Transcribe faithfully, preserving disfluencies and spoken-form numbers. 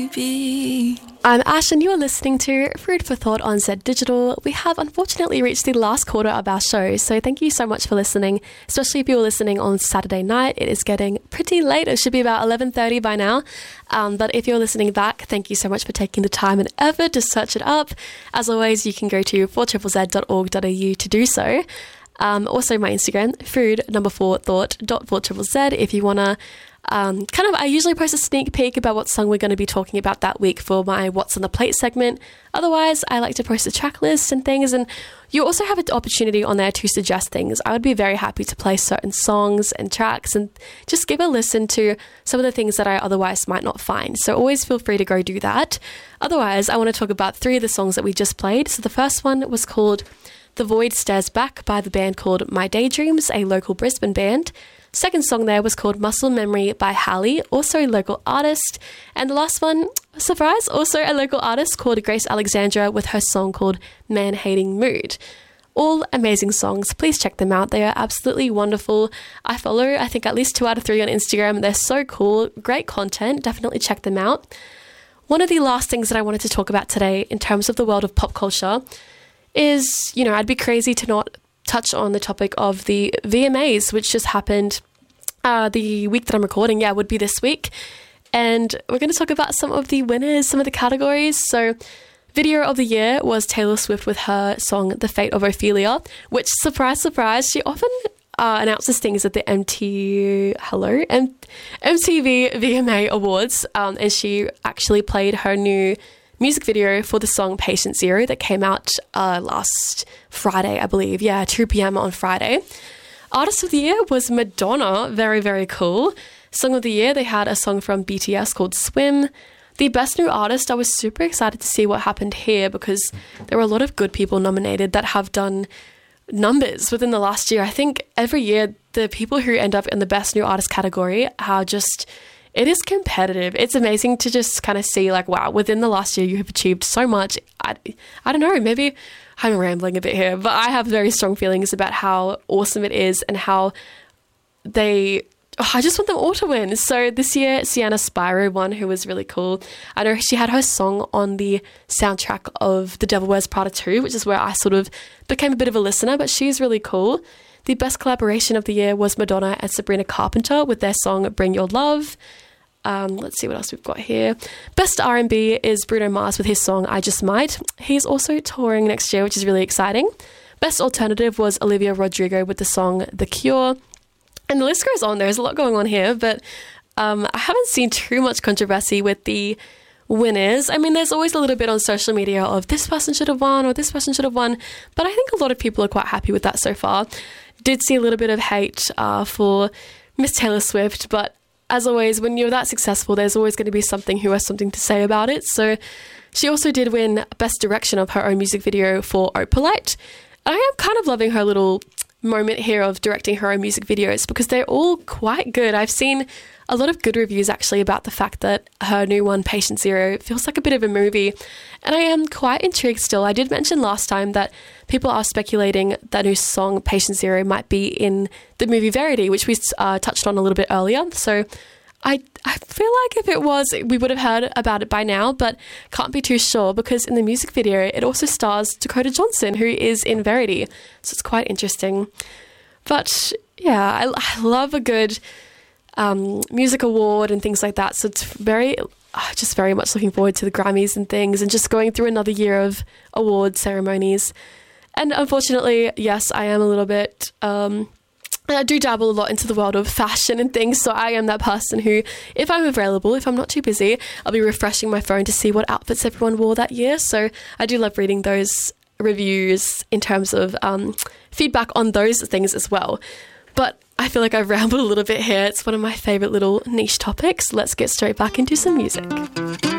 baby. I'm Ash and you are listening to Food for Thought on Z Digital. We have unfortunately reached the last quarter of our show, so thank you so much for listening, especially if you were listening on Saturday night. It is getting pretty late. It should be about eleven thirty by now. Um, but if you're listening back, thank you so much for taking the time and effort to search it up. As always, you can go to four z z z dot org dot a u to do so. Um, also my Instagram, food number four thought dot four z z z if you want to um, kind of, I usually post a sneak peek about what song we're going to be talking about that week for my What's on the Plate segment. Otherwise, I like to post a track list and things, and you also have an opportunity on there to suggest things. I would be very happy to play certain songs and tracks and just give a listen to some of the things that I otherwise might not find. So always feel free to go do that. Otherwise, I want to talk about three of the songs that we just played. So the first one was called The Void Stares Back by the band called My Daydreams, a local Brisbane band. Second song there was called Muscle Memory by Hallie, also a local artist. And the last one, surprise, also a local artist called Grace Alexandra with her song called Man Hating Mood. All amazing songs. Please check them out. They are absolutely wonderful. I follow, I think, at least two out of three on Instagram. They're so cool. Great content. Definitely check them out. One of the last things that I wanted to talk about today in terms of the world of pop culture is, you know, I'd be crazy to not touch on the topic of the V M As, which just happened uh, the week that I'm recording. Yeah, would be this week. And we're going to talk about some of the winners, some of the categories. So video of the year was Taylor Swift with her song The Fate of Ophelia, which, surprise, surprise, she often uh, announces things at the M T hello M- MTV V M A Awards, um, and she actually played her new music video for the song Patient Zero that came out uh, last Friday, I believe. Yeah, two p.m. on Friday. Artist of the Year was Madonna. Very, very cool. Song of the Year, they had a song from B T S called Swim. The Best New Artist, I was super excited to see what happened here because there were a lot of good people nominated that have done numbers within the last year. I think every year the people who end up in the Best New Artist category are just... It is competitive. It's amazing to just kind of see like, wow, within the last year you have achieved so much. I, I don't know, maybe I'm rambling a bit here, but I have very strong feelings about how awesome it is and how they... Oh, I just want them all to win. So this year, Sienna Spiro won, who was really cool. I know she had her song on the soundtrack of The Devil Wears Prada two, which is where I sort of became a bit of a listener, but she's really cool. The best collaboration of the year was Madonna and Sabrina Carpenter with their song Bring Your Love. Um, let's see what else we've got here. Best R and B is Bruno Mars with his song I Just Might. He's also touring next year, which is really exciting. Best alternative was Olivia Rodrigo with the song The Cure. And the list goes on. There's a lot going on here, but um, I haven't seen too much controversy with the winners. I mean, there's always a little bit on social media of this person should have won or this person should have won, but I think a lot of people are quite happy with that so far. Did see a little bit of hate uh, for Miss Taylor Swift, but as always, when you're that successful, there's always going to be something who has something to say about it. So she also did win Best Direction of her own music video for Opalite. I am kind of loving her little moment here of directing her own music videos because they're all quite good. I've seen a lot of good reviews actually about the fact that her new one, Patient Zero, feels like a bit of a movie. And I am quite intrigued still. I did mention last time that people are speculating that new song, Patient Zero, might be in the movie Verity, which we uh, touched on a little bit earlier. So I, I feel like if it was, we would have heard about it by now, but can't be too sure because in the music video, it also stars Dakota Johnson, who is in Verity. So it's quite interesting. But yeah, I, I love a good um, music award and things like that. So it's very, just very much looking forward to the Grammys and things and just going through another year of award ceremonies. And unfortunately, yes, I am a little bit... Um, I do dabble a lot into the world of fashion and things, so I am that person who, if I'm available, if I'm not too busy, I'll be refreshing my phone to see what outfits everyone wore that year. So I do love reading those reviews in terms of um, feedback on those things as well. But I feel like I've rambled a little bit here. It's one of my favourite little niche topics. Let's get straight back into some music.